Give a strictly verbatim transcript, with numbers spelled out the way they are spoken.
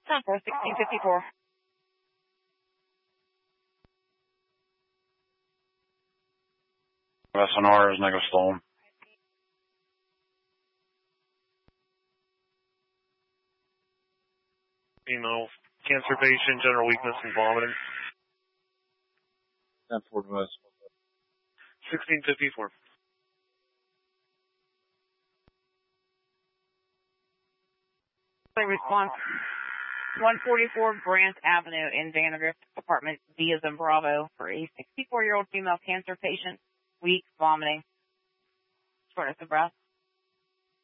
ten four, sixteen fifty-four. S N R is negative stolen. Female cancer patient, general weakness and vomiting. ten four West. sixteen fifty-four. Response one forty-four Grant Avenue in Vandergrift, apartment D as in Bravo, for a sixty-four-year-old female cancer patient, weak, vomiting, shortness of breath.